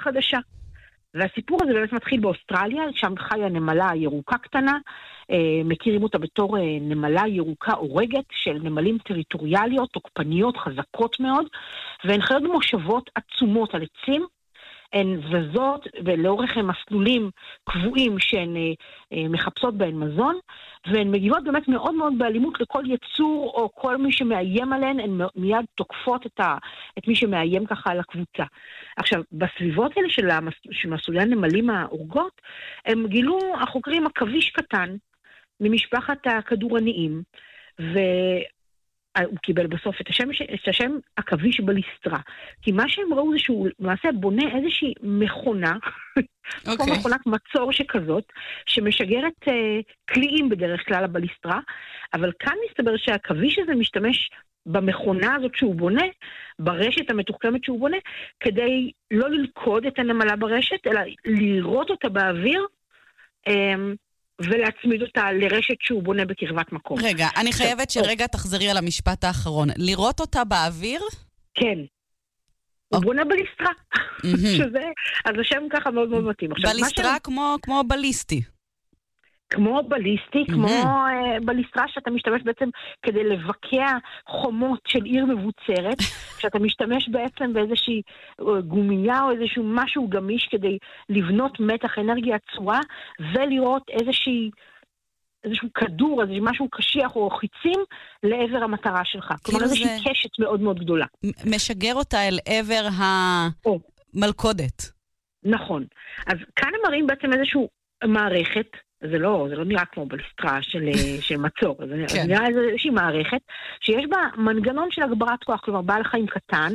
חדשה. והסיפור הזה באמת מתחיל באוסטרליה, שם חיה נמלה ירוקה קטנה, מכירים אותה בתור נמלה ירוקה אורגת של נמלים טריטוריאליות, תוקפניות, חזקות מאוד, והן חיות במושבות עצומות על עצים, הן זזות ולאורך מסלולים קבועים שהן מחפשות בהן מזון, והן מגיבות באמת מאוד מאוד באלימות לכל יצור או כל מי שמאיים עליהן, הן מיד תוקפות את מי שמאיים ככה על הקבוצה. עכשיו, בסביבות האלה של מסלולי הנמלים האורגות, הם גילו החוקרים עכביש קטן ממשפחת הכדורניים, הוא קיבל בסוף את השם עכביש בליסטרה. כי מה שהם ראו זה שהוא למעשה בונה איזושהי מכונה, כמו מכונת מצור שכזאת, שמשגרת קליעים בדרך כלל הבליסטרה, אבל כאן מסתבר שהעכביש הזה משתמש במכונה הזאת שהוא בונה, ברשת המתוחכמת שהוא בונה, כדי לא ללכוד את הנמלה ברשת, אלא לירות אותה באוויר, ולהצמיד אותה לרשת שהוא בונה בקרבת מקום. רגע, אני חייבת שרגע תחזרי על המשפט האחרון. לראות אותה באוויר? כן. הוא בונה בליסטרה. אז השם ככה מאוד מאוד מתאים. בליסטרה כמו בליסטי. כמו בליסטי, כמו בליסטרה שאתה משתמש בעצם כדי לבקע חומות של עיר מבוצרת, שאתה משתמש בעצם באיזושהי גומייה או איזשהו משהו גמיש כדי לבנות מתח אנרגיה עצורה, ולראות איזשהו כדור, איזשהו משהו קשיח או חיצים לעבר המטרה שלך. כלומר איזושהי קשת מאוד מאוד גדולה. משגר אותה אל עבר המלכודת. נכון. אז כאן הם מראים בעצם איזשהו מערכת, זה לא נראה כמו בליסטרה של מצור, זה נראה איזושהי מערכת שיש בה מנגנון של הגברת כוח, כלומר בעל חיים קטן,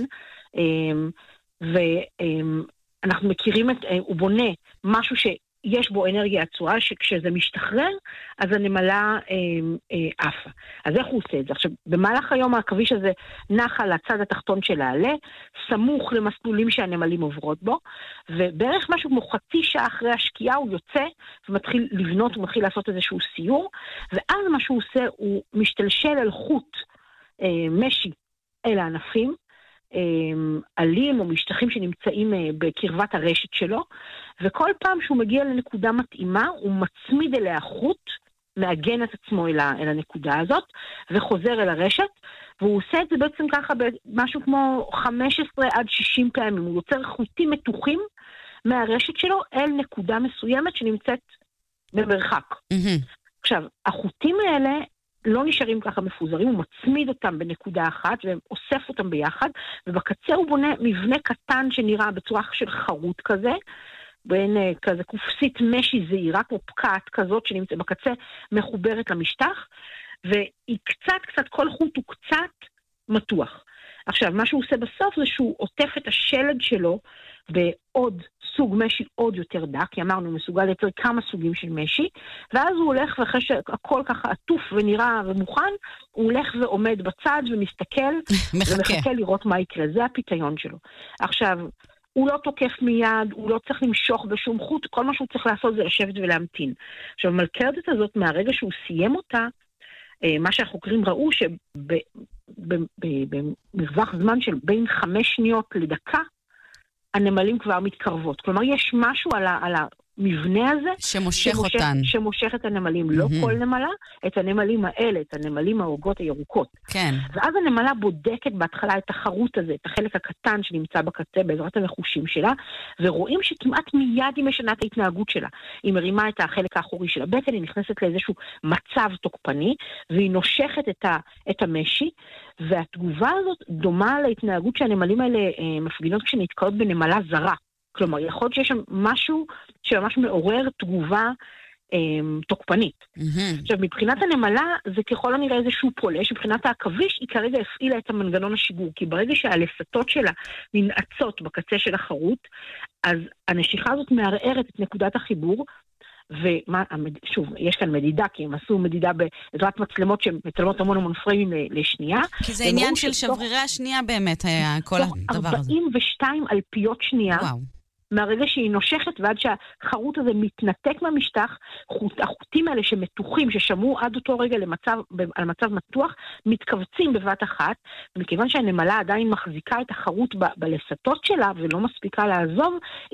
ואנחנו מכירים הוא בונה משהו שיש בו אנרגיה עצורה, שכשזה משתחרר, אז הנמלה עפה. אז איך הוא עושה את זה? עכשיו, במהלך היום העכביש הזה נח על הצד התחתון של העלה, סמוך למסלולים שהנמלים עוברות בו, ובערך משהו כמו חצי שעה אחרי השקיעה הוא יוצא ומתחיל לבנות, הוא מתחיל לעשות איזשהו סיור, ואז מה שהוא עושה הוא משתלשל על חוט משי אל הענפים, עלים או משטחים שנמצאים בקרבת הרשת שלו, וכל פעם שהוא מגיע לנקודה מתאימה, הוא מצמיד אליה חוט, מעגן את עצמו אל הנקודה הזאת, וחוזר אל הרשת, והוא עושה את זה בעצם ככה במשהו כמו 15 עד 60 פעמים, הוא יוצר חוטים מתוחים מהרשת שלו אל נקודה מסוימת שנמצאת במרחק. עכשיו, החוטים האלה לא נשארים ככה מפוזרים, הוא מצמיד אותם בנקודה אחת, ואוסף אותם ביחד, ובקצה הוא בונה מבנה קטן שנראה בצורה של חרוט כזה, בין כזה קופסית משי זעירה, כמו פקעת כזאת שנמצאת בקצה, מחוברת למשטח, והיא קצת, כל חוט הוא קצת מתוח. עכשיו, מה שהוא עושה בסוף זה שהוא עוטף את השלד שלו בעוד סוג משי עוד יותר דק, כי אמרנו, מסוגל לייצר כמה סוגים של משי, ואז הוא הולך, ואחרי שהכל ככה עטוף ונראה ומוכן, הוא הולך ועומד בצד ומסתכל, ומחכה לראות מה יקרה. זה הפיתיון שלו. עכשיו, הוא לא תוקף מיד, הוא לא צריך למשוך בשום חוט, כל מה שהוא צריך לעשות זה לשבת ולהמתין. עכשיו, המלכודת הזאת, מהרגע שהוא סיים אותה, מה שהחוקרים ראו שבמרווח זמן של בין 5 שניות לדקה, הנמלים כבר מתקרבות. כלומר, יש משהו על המבנה הזה שמושך את הנמלים. לא כל נמלה, את הנמלים האלה, את הנמלים ההורגות הירוקות. כן. ואז הנמלה בודקת בהתחלה את החרוט הזה, את החלק הקטן שנמצא בקצה בעזרת המחושים שלה, ורואים שכמעט מיד היא משנה את ההתנהגות שלה. היא מרימה את החלק האחורי של הבטן, היא נכנסת לאיזשהו מצב תוקפני, והיא נושכת את המשי, והתגובה הזאת דומה להתנהגות שהנמלים האלה מפגינות כשנתקעות בנמלה זרה. כלומר, יכול להיות שיש שם משהו שממש מעורר תגובה תוקפנית. עכשיו, מבחינת הנמלה, זה ככל הנראה איזשהו פולש, מבחינת העכביש, היא כרגע הפעילה את המנגנון השיגור, כי ברגע שהלסתות שלה ננעצות בקצה של החרוט, אז הנשיכה הזאת מערערת את נקודת החיבור, ושוב, יש כאן מדידה, כי הם עשו מדידה בעזרת מצלמות שמצלמות המון פריימים לשנייה. כי זה עניין של שברירי השנייה באמת, כל הדבר הזה. 42 אלפיות שנייה, מהרגע שהיא נושכת ועד שהחרוט הזה מתנתק מהמשטח, החוטים האלה שמתוחים, ששמרו עד אותו רגע על מצב מתוח, מתכווצים בבת אחת, ומכיוון שהנמלה עדיין מחזיקה את החרוט בלסתות שלה ולא מספיקה לעזוב,